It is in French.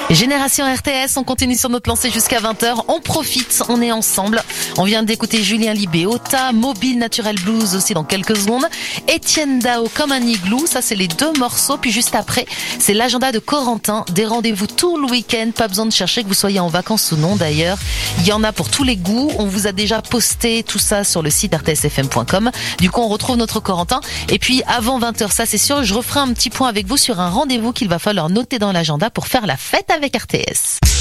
Génération RTS, on continue sur notre lancée jusqu'à 20h. On profite, on est ensemble. On vient d'écouter Julien Libé, Ota, Mobile Natural Blues aussi dans quelques secondes. Étienne Dao, Comme un igloo, ça c'est les deux morceaux. Puis juste après, c'est l'agenda de Corentin. Des rendez-vous tout le week-end. Pas besoin de chercher que vous soyez en vacances ou non d'ailleurs. Il y en a pour tous les goûts. On vous a déjà posté tout ça sur le site rtsfm.com. Du coup, on retrouve notre Corentin. Et puis avant 20h, ça c'est sûr, je referai un petit point avec vous sur un rendez-vous qu'il va falloir noter dans l'agenda pour faire la fête avec RTS.